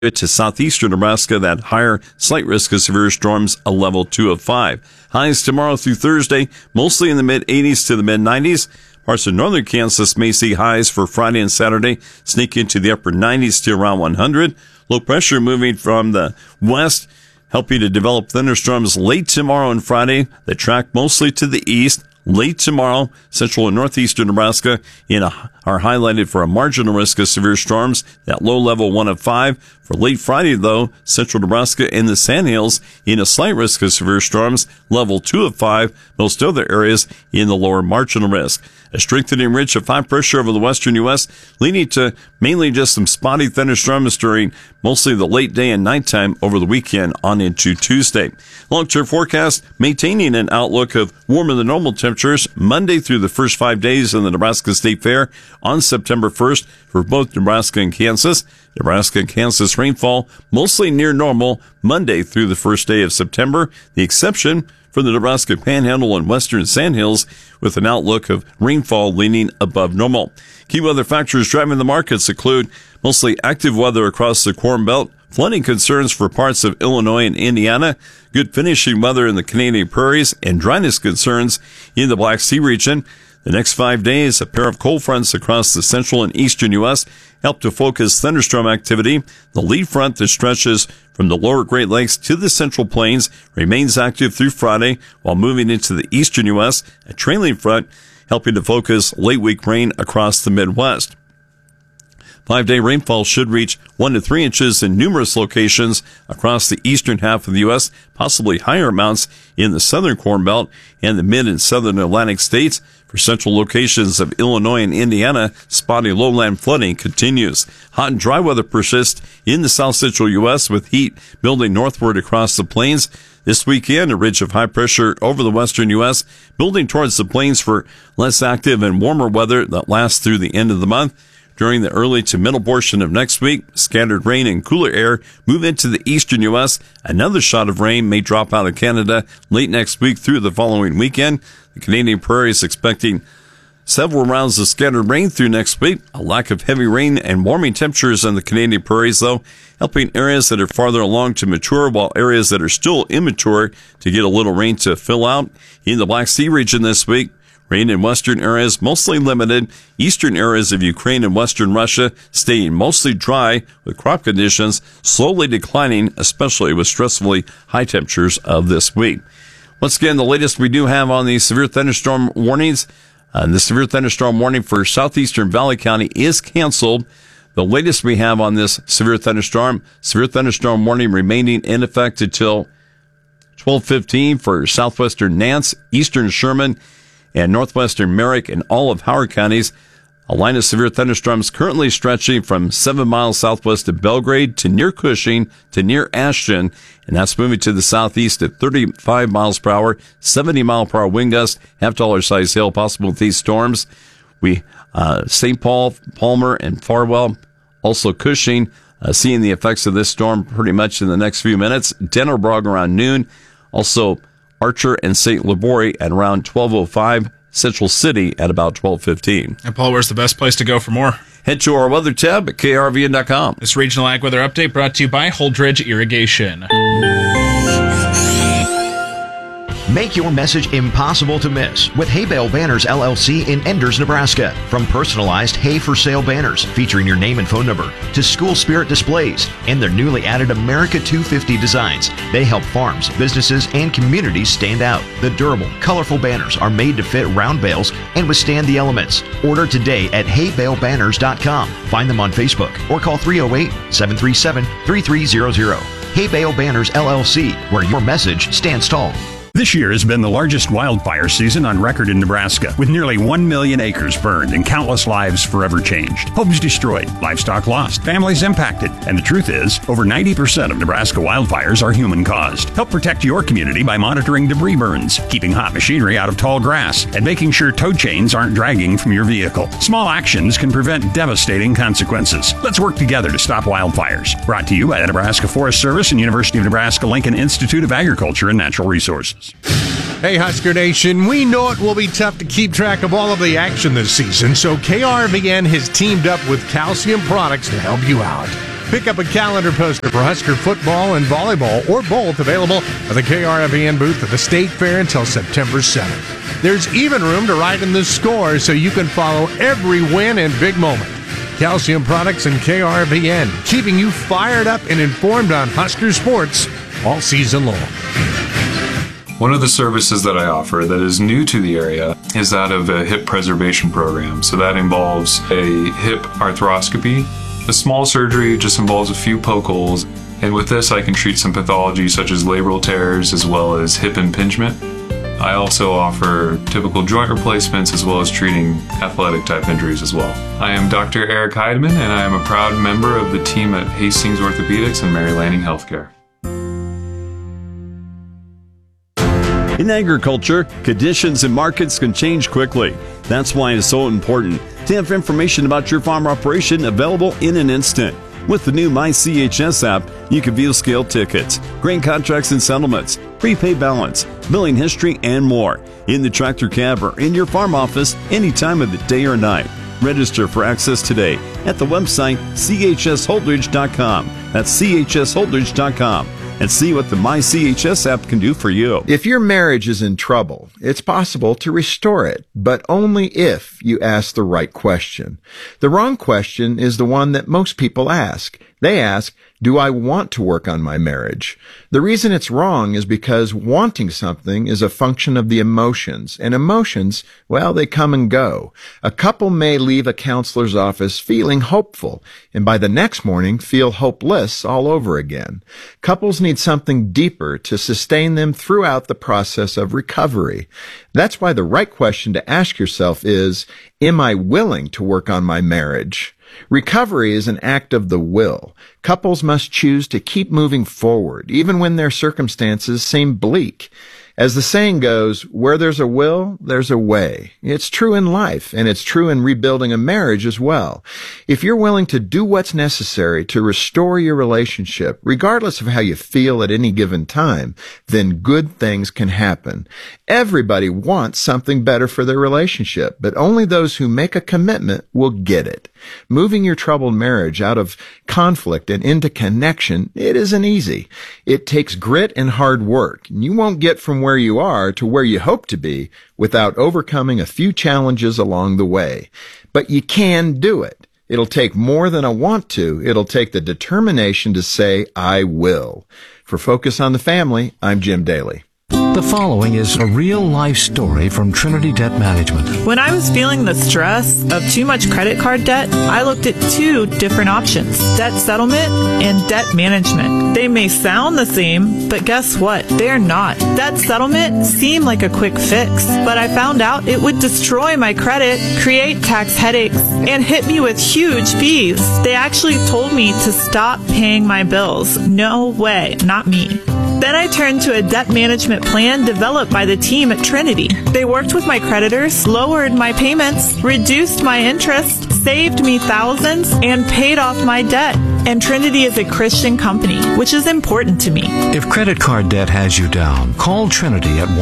to southeastern Nebraska, that higher slight risk of severe storms, a level 2 of 5. Highs tomorrow through Thursday, mostly in the mid-80s to the mid-90s. Parts of northern Kansas may see highs for Friday and Saturday, sneak into the upper 90s to around 100. Low pressure moving from the west, helping to develop thunderstorms late tomorrow and Friday that track mostly to the east. Late tomorrow, central and northeastern Nebraska are highlighted for a marginal risk of severe storms, that low level 1 of 5. For late Friday, though, central Nebraska and the Sandhills in a slight risk of severe storms, level 2 of 5. Most other areas in the lower marginal risk. A strengthening ridge of high pressure over the western U.S., leading to mainly just some spotty thunderstorms during mostly the late day and nighttime over the weekend on into Tuesday. Long-term forecast maintaining an outlook of warmer than normal temperatures Monday through the first 5 days of the Nebraska State Fair on September 1st for both Nebraska and Kansas. Nebraska and Kansas rainfall mostly near normal Monday through the first day of September. The exception for the Nebraska Panhandle and western Sandhills, with an outlook of rainfall leaning above normal. Key weather factors driving the markets include mostly active weather across the Corn Belt, flooding concerns for parts of Illinois and Indiana, good finishing weather in the Canadian prairies, and dryness concerns in the Black Sea region. The next 5 days, a pair of cold fronts across the central and eastern U.S. help to focus thunderstorm activity. The lead front that stretches from the lower Great Lakes to the Central Plains remains active through Friday, while moving into the eastern U.S., a trailing front helping to focus late week rain across the Midwest. 5-day rainfall should reach 1 to 3 inches in numerous locations across the eastern half of the U.S., possibly higher amounts in the southern Corn Belt and the mid and southern Atlantic states. For central locations of Illinois and Indiana, spotty lowland flooding continues. Hot and dry weather persists in the south central U.S., with heat building northward across the plains. This weekend, a ridge of high pressure over the western U.S., building towards the plains for less active and warmer weather that lasts through the end of the month. During the early to middle portion of next week, scattered rain and cooler air move into the eastern U.S. Another shot of rain may drop out of Canada late next week through the following weekend. The Canadian prairies expecting several rounds of scattered rain through next week. A lack of heavy rain and warming temperatures in the Canadian prairies, though, helping areas that are farther along to mature, while areas that are still immature to get a little rain to fill out. In the Black Sea region this week, rain in western areas mostly limited. Eastern areas of Ukraine and western Russia staying mostly dry, with crop conditions slowly declining, especially with stressfully high temperatures of this week. Once again, the latest we do have on these severe thunderstorm warnings. The severe thunderstorm warning for southeastern Valley County is canceled. The latest we have on this severe thunderstorm warning remaining in effect until 12:15 for southwestern Nance, eastern Sherman, and northwestern Merrick and all of Howard counties. A line of severe thunderstorms currently stretching from 7 miles southwest of Belgrade to near Cushing to near Ashton, and that's moving to the southeast at 35 miles per hour, 70 mile per hour wind gust, half-dollar size hail possible with these storms. St. Paul, Palmer, and Farwell, also Cushing, seeing the effects of this storm pretty much in the next few minutes. Dennerbrog around noon, also Archer and St. Laborie at around 12:05, Central City at about 12:15. And Paul, where's the best place to go for more? Head to our weather tab at krvn.com. This regional ag weather update brought to you by Holdridge Irrigation. Make your message impossible to miss with Hay Bale Banners LLC in Enders, Nebraska. From personalized hay for sale banners featuring your name and phone number to school spirit displays and their newly added America 250 designs, they help farms, businesses, and communities stand out. The durable, colorful banners are made to fit round bales and withstand the elements. Order today at haybalebanners.com. Find them on Facebook or call 308-737-3300. Hay Bale Banners LLC, where your message stands tall. This year has been the largest wildfire season on record in Nebraska, with nearly 1 million acres burned and countless lives forever changed. Homes destroyed, livestock lost, families impacted, and the truth is, over 90% of Nebraska wildfires are human-caused. Help protect your community by monitoring debris burns, keeping hot machinery out of tall grass, and making sure tow chains aren't dragging from your vehicle. Small actions can prevent devastating consequences. Let's work together to stop wildfires. Brought to you by the Nebraska Forest Service and University of Nebraska-Lincoln Institute of Agriculture and Natural Resources. Hey, Husker Nation, we know it will be tough to keep track of all of the action this season, so KRVN has teamed up with Calcium Products to help you out. Pick up a calendar poster for Husker football and volleyball, or both, available at the KRFN booth at the State Fair until September 7th. There's even room to write in the score so you can follow every win and big moment. Calcium Products and KRVN, keeping you fired up and informed on Husker sports all season long. One of the services that I offer that is new to the area is that of a hip preservation program. So that involves a hip arthroscopy. The small surgery just involves a few poke holes, and with this I can treat some pathology such as labral tears as well as hip impingement. I also offer typical joint replacements as well as treating athletic type injuries as well. I am Dr. Eric Heidemann, and I am a proud member of the team at Hastings Orthopedics and Mary Lanning Healthcare. In agriculture, conditions and markets can change quickly. That's why it's so important to have information about your farm operation available in an instant. With the new MyCHS app, you can view scale tickets, grain contracts and settlements, prepay balance, billing history, and more in the tractor cab or in your farm office any time of the day or night. Register for access today at the website chsholdridge.com. That's chsholdridge.com. And see what the MyCHS app can do for you. If your marriage is in trouble, it's possible to restore it, but only if you ask the right question. The wrong question is the one that most people ask. They ask, do I want to work on my marriage? The reason it's wrong is because wanting something is a function of the emotions, and emotions, well, they come and go. A couple may leave a counselor's office feeling hopeful, and by the next morning feel hopeless all over again. Couples need something deeper to sustain them throughout the process of recovery. That's why the right question to ask yourself is, am I willing to work on my marriage? Recovery is an act of the will. Couples must choose to keep moving forward, even when their circumstances seem bleak. As the saying goes, where there's a will, there's a way. It's true in life, and it's true in rebuilding a marriage as well. If you're willing to do what's necessary to restore your relationship, regardless of how you feel at any given time, then good things can happen. Everybody wants something better for their relationship, but only those who make a commitment will get it. Moving your troubled marriage out of conflict and into connection, it isn't easy. It takes grit and hard work, and you won't get from where you are to where you hope to be without overcoming a few challenges along the way. But you can do it. It'll take more than a want to. It'll take the determination to say, I will. For Focus on the Family, I'm Jim Daly. The following is a real-life story from Trinity Debt Management. When I was feeling the stress of too much credit card debt, I looked at two different options: debt settlement and debt management. They may sound the same, but guess what? They're not. Debt settlement seemed like a quick fix, but I found out it would destroy my credit, create tax headaches, and hit me with huge fees. They actually told me to stop paying my bills. No way, not me. Then I turned to a debt management plan developed by the team at Trinity. They worked with my creditors, lowered my payments, reduced my interest, saved me thousands, and paid off my debt. And Trinity is a Christian company, which is important to me. If credit card debt has you down, call Trinity at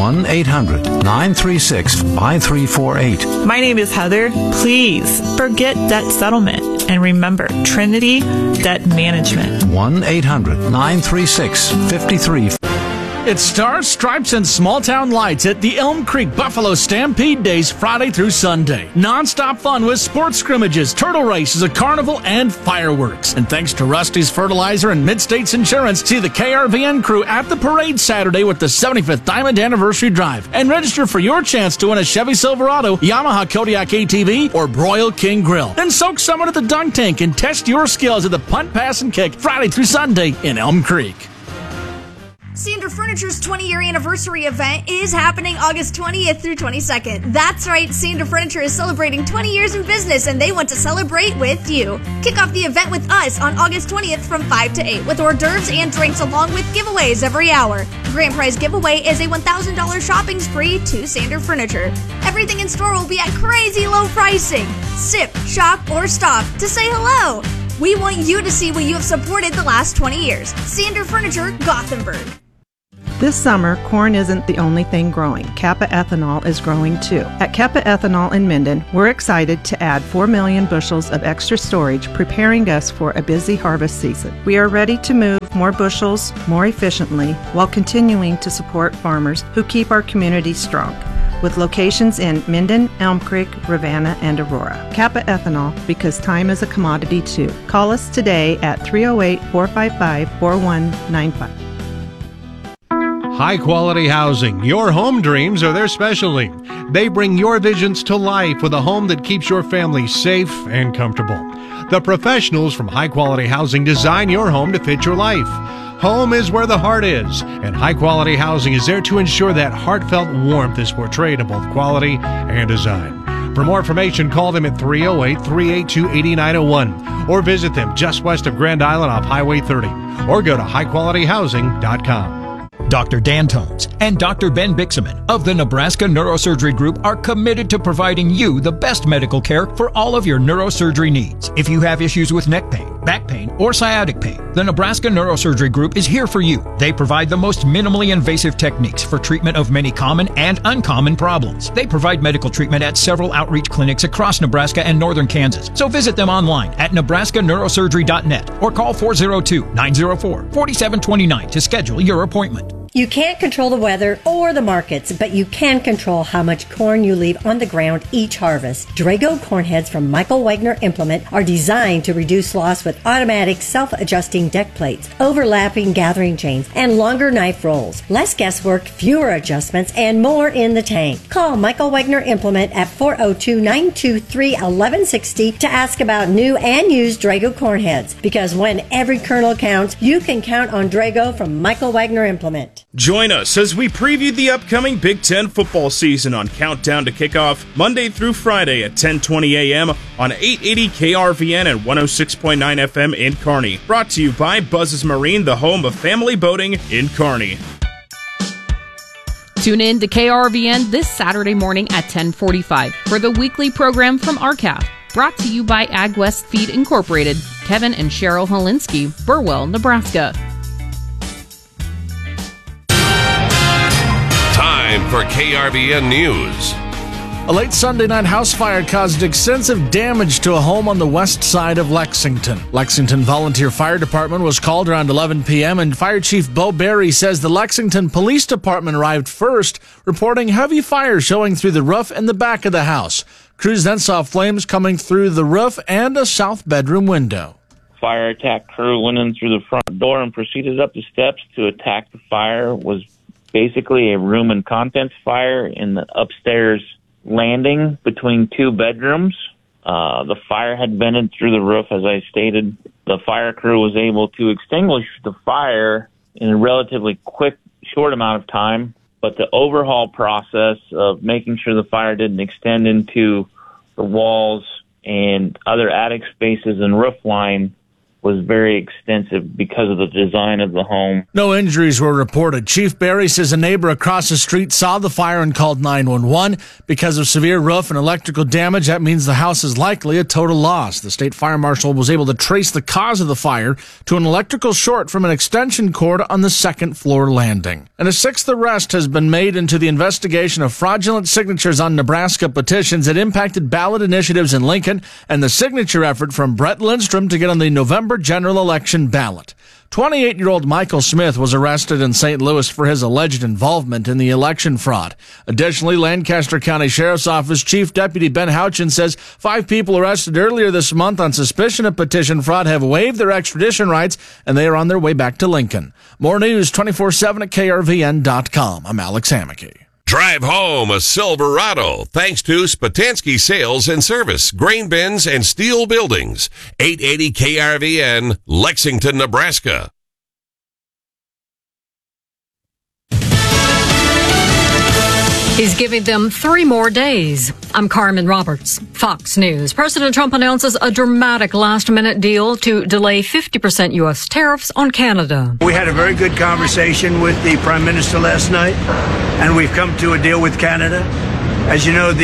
1-800-936-5348. My name is Heather. Please forget debt settlement. And remember, Trinity Debt Management. 1-800-936-5348. It's Stars, Stripes, and Small Town Lights at the Elm Creek Buffalo Stampede Days, Friday through Sunday. Non-stop fun with sports scrimmages, turtle races, a carnival, and fireworks. And thanks to Rusty's Fertilizer and Mid-States Insurance, see the KRVN crew at the parade Saturday with the 75th Diamond Anniversary Drive. And register for your chance to win a Chevy Silverado, Yamaha Kodiak ATV, or Broil King Grill. Then soak someone at the dunk tank and test your skills at the punt, pass, and kick Friday through Sunday in Elm Creek. Sander Furniture's 20-year anniversary event is happening August 20th through 22nd. That's right, Sander Furniture is celebrating 20 years in business, and they want to celebrate with you. Kick off the event with us on August 20th from 5 to 8 with hors d'oeuvres and drinks along with giveaways every hour. The grand prize giveaway is a $1,000 shopping spree to Sander Furniture. Everything in store will be at crazy low pricing. Sip, shop, or stop to say hello. We want you to see what you have supported the last 20 years. Sander Furniture, Gothenburg. This summer, corn isn't the only thing growing. Kappa Ethanol is growing too. At Kappa Ethanol in Minden, we're excited to add 4 million bushels of extra storage, preparing us for a busy harvest season. We are ready to move more bushels more efficiently while continuing to support farmers who keep our community strong. With locations in Minden, Elm Creek, Ravenna, and Aurora. Kappa Ethanol, because time is a commodity too. Call us today at 308-455-4195. High quality housing. Your home dreams are their specialty. They bring your visions to life with a home that keeps your family safe and comfortable. The professionals from High Quality Housing design your home to fit your life. Home is where the heart is, and High Quality Housing is there to ensure that heartfelt warmth is portrayed in both quality and design. For more information, call them at 308-382-8901 or visit them just west of Grand Island off Highway 30 or go to highqualityhousing.com. Dr. Dan Tones and Dr. Ben Bixaman of the Nebraska Neurosurgery Group are committed to providing you the best medical care for all of your neurosurgery needs. If you have issues with neck pain, back pain, or sciatic pain, the Nebraska Neurosurgery Group is here for you. They provide the most minimally invasive techniques for treatment of many common and uncommon problems. They provide medical treatment at several outreach clinics across Nebraska and northern Kansas. So visit them online at nebraskaneurosurgery.net or call 402-904-4729 to schedule your appointment. You can't control the weather or the markets, but you can control how much corn you leave on the ground each harvest. Drago corn heads from Michael Wagner Implement are designed to reduce loss with automatic self-adjusting deck plates, overlapping gathering chains, and longer knife rolls. Less guesswork, fewer adjustments, and more in the tank. Call Michael Wagner Implement at 402-923-1160 to ask about new and used Drago corn heads. Because when every kernel counts, you can count on Drago from Michael Wagner Implement. Join us as we preview the upcoming Big Ten football season on Countdown to Kickoff, Monday through Friday at 10:20 a.m. on 880 KRVN and 106.9 FM in Kearney. Brought to you by Buzz's Marine, the home of family boating in Kearney. Tune in to KRVN this Saturday morning at 10:45 for the weekly program from RCAF. Brought to you by AgWest Feed Incorporated, Kevin and Cheryl Holinsky, Burwell, Nebraska. Time for KRVN News. A late Sunday night house fire caused extensive damage to a home on the west side of Lexington. Lexington Volunteer Fire Department was called around 11 p.m. and Fire Chief Bo Berry says the Lexington Police Department arrived first, reporting heavy fire showing through the roof and the back of the house. Crews then saw flames coming through the roof and a south bedroom window. Fire attack crew went in through the front door and proceeded up the steps to attack the fire. It was basically a room and contents fire in the upstairs landing between two bedrooms. The fire had vented through the roof, as I stated. The fire crew was able to extinguish the fire in a relatively quick, short amount of time, but the overhaul process of making sure the fire didn't extend into the walls and other attic spaces and roof line was very extensive because of the design of the home. No injuries were reported. Chief Berry says a neighbor across the street saw the fire and called 911. Because of severe roof and electrical damage, that means the house is likely a total loss. The state fire marshal was able to trace the cause of the fire to an electrical short from an extension cord on the second floor landing. And a sixth arrest has been made into the investigation of fraudulent signatures on Nebraska petitions that impacted ballot initiatives in Lincoln and the signature effort from Brett Lindstrom to get on the November general election ballot. 28-year-old Michael Smith was arrested in St. Louis for his alleged involvement in the election fraud. Additionally, Lancaster County Sheriff's Office Chief Deputy Ben Houchin says 5 people arrested earlier this month on suspicion of petition fraud have waived their extradition rights, and they are on their way back to Lincoln. More news 24/7 at KRVN.com. I'm Alex Hammaky. Drive home a Silverado thanks to Spatansky Sales and Service, grain bins and steel buildings. 880 KRVN, Lexington, Nebraska. He's giving them 3 more days. I'm Carmen Roberts, Fox News. President Trump announces a dramatic last-minute deal to delay 50% U.S. tariffs on Canada. We had a very good conversation with the Prime Minister last night, and we've come to a deal with Canada. As you know, the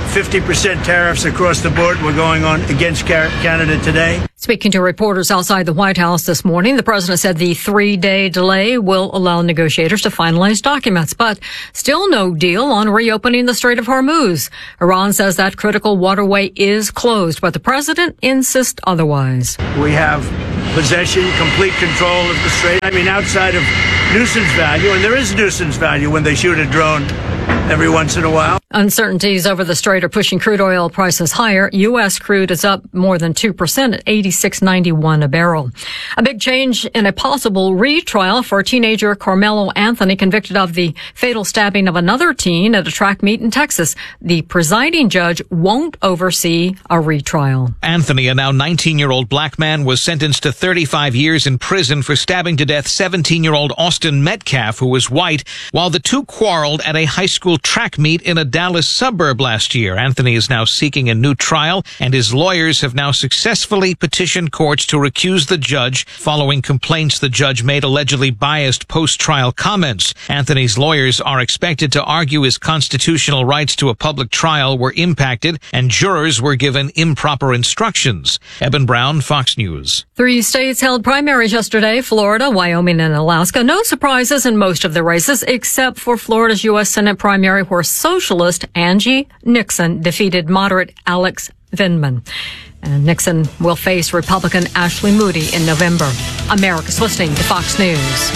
50% tariffs across the board. We're going on against Canada today. Speaking to reporters outside the White House this morning, the president said the 3-day delay will allow negotiators to finalize documents, but still no deal on reopening the Strait of Hormuz. Iran says that critical waterway is closed, but the president insists otherwise. We have possession, complete control of the strait. I mean, outside of nuisance value, and there is nuisance value when they shoot a drone every once in a while. Uncertainties over the strait are pushing crude oil prices higher. U.S. crude is up more than 2% at $86.91 a barrel. A big change in a possible retrial for teenager Carmelo Anthony, convicted of the fatal stabbing of another teen at a track meet in Texas. The presiding judge won't oversee a retrial. Anthony, a now 19-year-old black man, was sentenced to 35 years in prison for stabbing to death 17-year-old Austin Metcalf, who was white, while the two quarreled at a high school track meet in a Dallas suburb last year. Anthony is now seeking a new trial, and his lawyers have now successfully petitioned courts to recuse the judge following complaints the judge made allegedly biased post-trial comments. Anthony's lawyers are expected to argue his constitutional rights to a public trial were impacted and jurors were given improper instructions. Eben Brown, Fox News. 3 states held primaries yesterday: Florida, Wyoming, and Alaska. No surprises in most of the races, except for Florida's U.S. Senate primary, where socialist Angie Nixon defeated moderate Alex Vindman. And Nixon will face Republican Ashley Moody in November. America's listening to Fox News.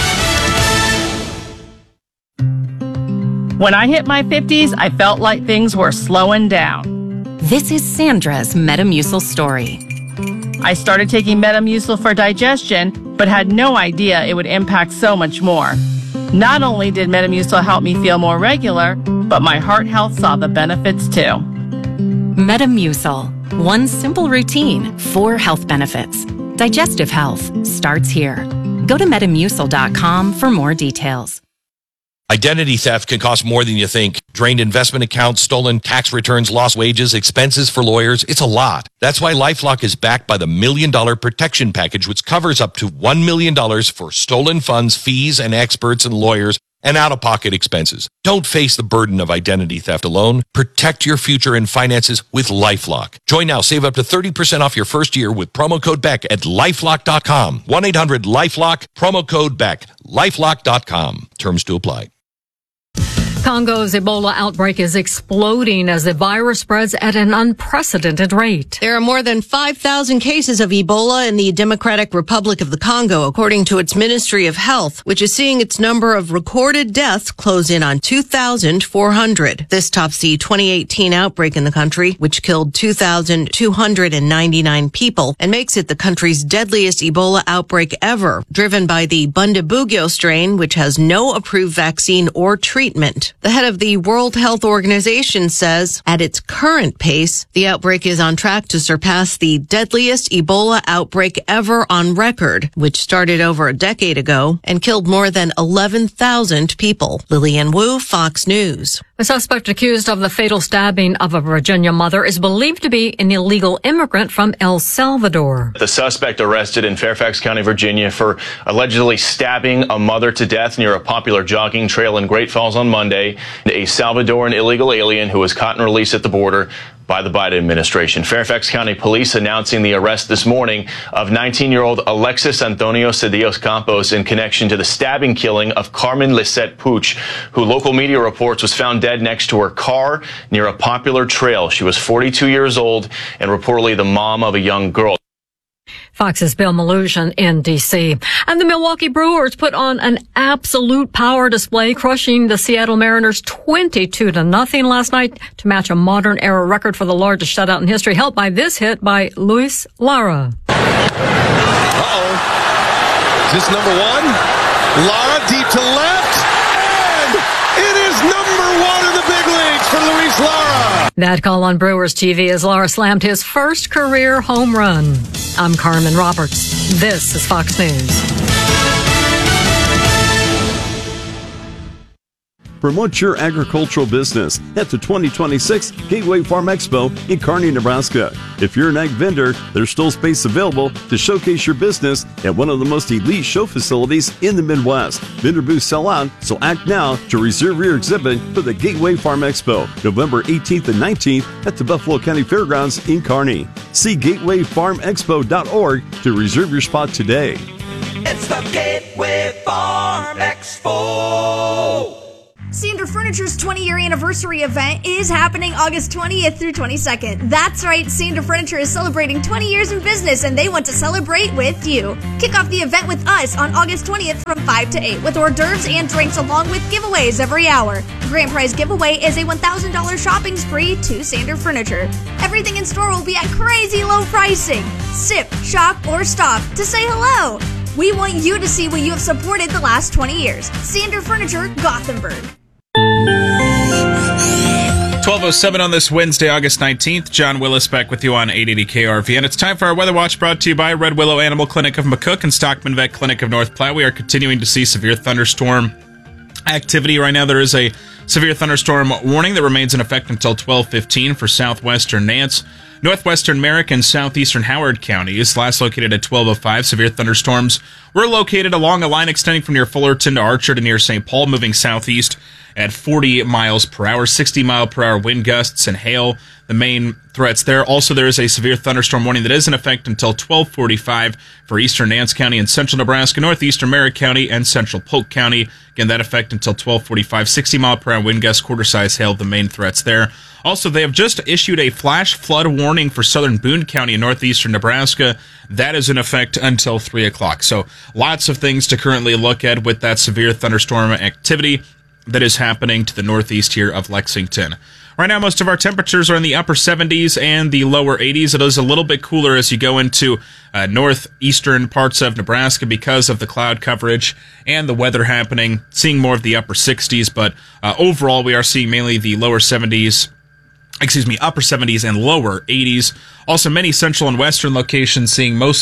When I hit my 50s, I felt like things were slowing down. This is Sandra's Metamucil story. I started taking Metamucil for digestion, but had no idea it would impact so much more. Not only did Metamucil help me feel more regular, but my heart health saw the benefits too. Metamucil. One simple routine, 4 health benefits. Digestive health starts here. Go to Metamucil.com for more details. Identity theft can cost more than you think. Drained investment accounts, stolen tax returns, lost wages, expenses for lawyers. It's a lot. That's why LifeLock is backed by the $1 Million Protection Package, which covers up to $1 million for stolen funds, fees, and experts and lawyers, and out-of-pocket expenses. Don't face the burden of identity theft alone. Protect your future and finances with LifeLock. Join now. Save up to 30% off your first year with promo code BECK at LifeLock.com. 1-800-LifeLock, promo code BECK. LifeLock.com. Terms to apply. Congo's Ebola outbreak is exploding as the virus spreads at an unprecedented rate. There are more than 5,000 cases of Ebola in the Democratic Republic of the Congo, according to its Ministry of Health, which is seeing its number of recorded deaths close in on 2,400. This tops the 2018 outbreak in the country, which killed 2,299 people and makes it the country's deadliest Ebola outbreak ever, driven by the Bundibugyo strain, which has no approved vaccine or treatment. The head of the World Health Organization says, at its current pace, the outbreak is on track to surpass the deadliest Ebola outbreak ever on record, which started over a decade ago and killed more than 11,000 people. Lillian Wu, Fox News. The suspect accused of the fatal stabbing of a Virginia mother is believed to be an illegal immigrant from El Salvador. The suspect arrested in Fairfax County, Virginia for allegedly stabbing a mother to death near a popular jogging trail in Great Falls on Monday. A Salvadoran illegal alien who was caught and released at the border by the Biden administration. Fairfax County Police announcing the arrest this morning of 19-year-old Alexis Antonio Cedillos Campos in connection to the stabbing killing of Carmen Lisette Puch, who local media reports was found dead next to her car near a popular trail. She was 42 years old and reportedly the mom of a young girl. Fox's Bill Maluzhin in D.C. And the Milwaukee Brewers put on an absolute power display, crushing the Seattle Mariners 22-0 last night to match a modern-era record for the largest shutout in history, helped by this hit by Luis Lara. Uh-oh. Is this number one? Lara deep to left, and it is number one in the big leagues for Luis Lara. That call on Brewers TV as Lara slammed his first career home run. I'm Carmen Roberts. This is Fox News. promote your agricultural business at the 2026 Gateway Farm Expo in Kearney, Nebraska. If you're an ag vendor, there's still space available to showcase your business at one of the most elite show facilities in the Midwest. Vendor booths sell out, so act now to reserve your exhibit for the Gateway Farm Expo, November 18th and 19th at the Buffalo County Fairgrounds in Kearney. See gatewayfarmexpo.org to reserve your spot today. It's the Gateway Farm Expo. Sander Furniture's 20-year anniversary event is happening August 20th through 22nd. That's right, Sander Furniture is celebrating 20 years in business, and they want to celebrate with you. Kick off the event with us on August 20th from 5 to 8 with hors d'oeuvres and drinks along with giveaways every hour. The grand prize giveaway is a $1,000 shopping spree to Sander Furniture. Everything in store will be at crazy low pricing. Sip, shop, or stop to say hello. We want you to see what you have supported the last 20 years. Sander Furniture, Gothenburg. 12:07 on this Wednesday, August 19th. John Willis back with you on 880 KRV. And it's time for our Weather Watch brought to you by Red Willow Animal Clinic of McCook and Stockman Vet Clinic of North Platte. We are continuing to see severe thunderstorm activity right now. There is a severe thunderstorm warning that remains in effect until 12:15 for southwestern Nance, northwestern Merrick, and southeastern Howard counties. Last located at 12:05. Severe thunderstorms were located along a line extending from near Fullerton to Archer to near St. Paul, moving southeast at 40 miles per hour, 60 mile per hour wind gusts and hail. The main threats there. Also, there is a severe thunderstorm warning that is in effect until 12:45 for eastern Nance County and central Nebraska, northeastern Merrick County, and central Polk County. Again, that effect until 12:45. 60 mile per hour wind gusts, quarter-size hail, the main threats there. Also, they have just issued a flash flood warning for southern Boone County and northeastern Nebraska. That is in effect until 3 o'clock. So lots of things to currently look at with that severe thunderstorm activity that is happening to the northeast here of Lexington. Right now, most of our temperatures are in the upper 70s and the lower 80s. It is a little bit cooler as you go into northeastern parts of Nebraska because of the cloud coverage and the weather happening, seeing more of the upper 60s. But overall, we are seeing mainly the upper 70s and lower 80s. Also, many central and western locations seeing most